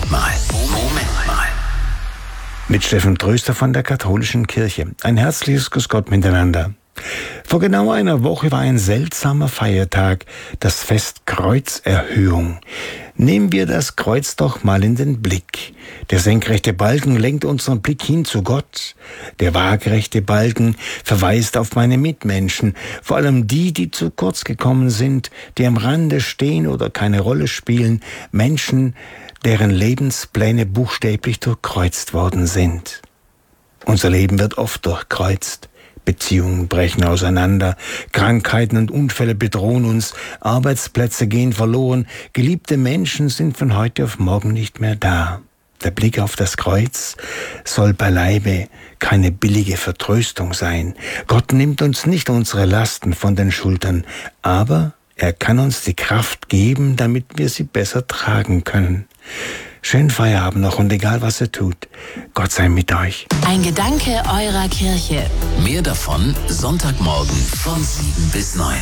Mit Steffen Tröster von der Katholischen Kirche. Ein herzliches Grüß Gott miteinander. Vor genau einer Woche war ein seltsamer Feiertag, das Fest Kreuzerhöhung. Nehmen wir das Kreuz doch mal in den Blick. Der senkrechte Balken lenkt unseren Blick hin zu Gott. Der waagerechte Balken verweist auf meine Mitmenschen, vor allem die zu kurz gekommen sind, die am Rande stehen oder keine Rolle spielen, Menschen, deren Lebenspläne buchstäblich durchkreuzt worden sind. Unser Leben wird oft durchkreuzt. Beziehungen brechen auseinander, Krankheiten und Unfälle bedrohen uns, Arbeitsplätze gehen verloren, geliebte Menschen sind von heute auf morgen nicht mehr da. Der Blick auf das Kreuz soll beileibe keine billige Vertröstung sein. Gott nimmt uns nicht unsere Lasten von den Schultern, aber er kann uns die Kraft geben, damit wir sie besser tragen können. Schönen Feierabend noch und egal was ihr tut, Gott sei mit euch. Ein Gedanke eurer Kirche. Mehr davon Sonntagmorgen von 7 bis 9.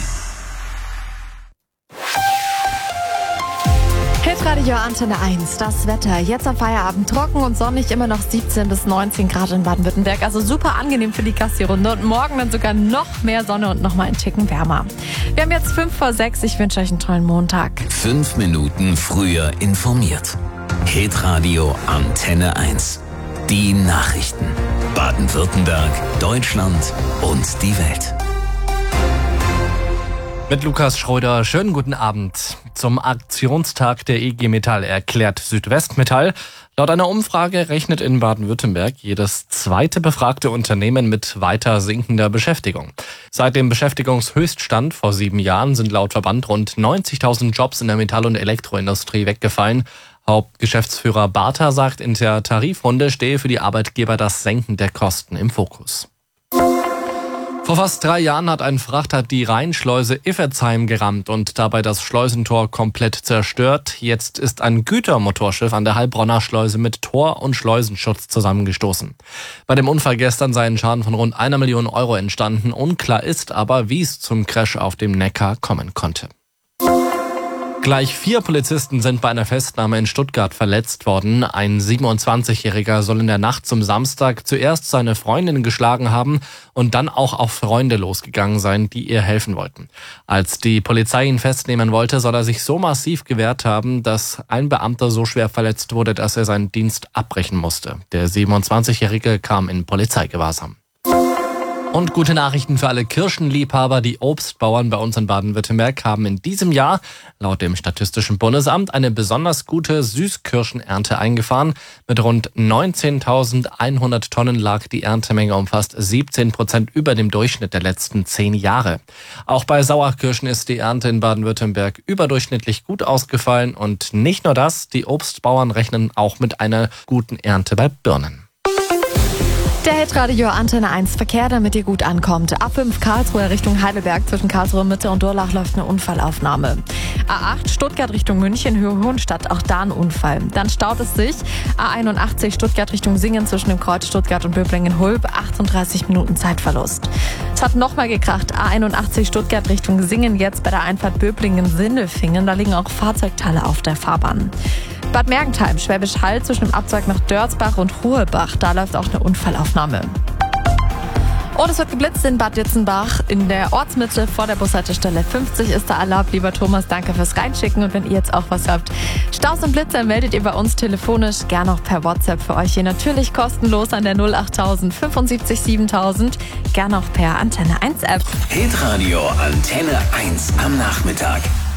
Hitradio Antenne 1, das Wetter. Jetzt am Feierabend trocken und sonnig, immer noch 17 bis 19 Grad in Baden-Württemberg. Also super angenehm für die Kassierrunde. Und morgen dann sogar noch mehr Sonne und noch mal einen Ticken wärmer. Wir haben jetzt 5:06. Ich wünsche euch einen tollen Montag. 5 Minuten früher informiert. Hitradio Antenne 1. Die Nachrichten. Baden-Württemberg, Deutschland und die Welt. Mit Lukas Schröder, schönen guten Abend. Zum Aktionstag der IG Metall erklärt Südwestmetall: Laut einer Umfrage rechnet in Baden-Württemberg jedes zweite befragte Unternehmen mit weiter sinkender Beschäftigung. Seit dem Beschäftigungshöchststand vor 7 Jahren sind laut Verband rund 90.000 Jobs in der Metall- und Elektroindustrie weggefallen. Hauptgeschäftsführer Bartha sagt, in der Tarifrunde stehe für die Arbeitgeber das Senken der Kosten im Fokus. Vor fast 3 Jahren hat ein Frachter die Rheinschleuse Iffertsheim gerammt und dabei das Schleusentor komplett zerstört. Jetzt ist ein Gütermotorschiff an der Heilbronner Schleuse mit Tor- und Schleusenschutz zusammengestoßen. Bei dem Unfall gestern sei ein Schaden von rund 1 Million Euro entstanden. Unklar ist aber, wie es zum Crash auf dem Neckar kommen konnte. Gleich 4 Polizisten sind bei einer Festnahme in Stuttgart verletzt worden. Ein 27-Jähriger soll in der Nacht zum Samstag zuerst seine Freundin geschlagen haben und dann auch auf Freunde losgegangen sein, die ihr helfen wollten. Als die Polizei ihn festnehmen wollte, soll er sich so massiv gewehrt haben, dass ein Beamter so schwer verletzt wurde, dass er seinen Dienst abbrechen musste. Der 27-Jährige kam in Polizeigewahrsam. Und gute Nachrichten für alle Kirschenliebhaber. Die Obstbauern bei uns in Baden-Württemberg haben in diesem Jahr laut dem Statistischen Bundesamt eine besonders gute Süßkirschenernte eingefahren. Mit rund 19.100 Tonnen lag die Erntemenge um fast 17% über dem Durchschnitt der letzten 10 Jahre. Auch bei Sauerkirschen ist die Ernte in Baden-Württemberg überdurchschnittlich gut ausgefallen. Und nicht nur das, die Obstbauern rechnen auch mit einer guten Ernte bei Birnen. Der Hitradio Antenne 1 Verkehr, damit ihr gut ankommt. A5 Karlsruhe Richtung Heidelberg, zwischen Karlsruhe Mitte und Durlach läuft eine Unfallaufnahme. A8 Stuttgart Richtung München, Höhe Hohenstadt, auch da ein Unfall. Dann staut es sich. A81 Stuttgart Richtung Singen, zwischen dem Kreuz Stuttgart und Böblingen-Hulb, 38 Minuten Zeitverlust. Es hat nochmal gekracht. A81 Stuttgart Richtung Singen, jetzt bei der Einfahrt Böblingen-Sindelfingen. Da liegen auch Fahrzeugteile auf der Fahrbahn. Bad Mergentheim, Schwäbisch Hall, zwischen dem Abzweig nach Dörzbach und Ruhebach, da läuft auch eine Unfallaufnahme. Und es wird geblitzt in Bad Ditzenbach in der Ortsmitte vor der Bushaltestelle 50 ist da erlaubt. Lieber Thomas, danke fürs Reinschicken. Und wenn ihr jetzt auch was habt, Staus und Blitzer, meldet ihr bei uns telefonisch, gerne auch per WhatsApp für euch hier natürlich kostenlos an der 08000 75 7000, gerne auch per Antenne 1 App. Hitradio Antenne 1 am Nachmittag.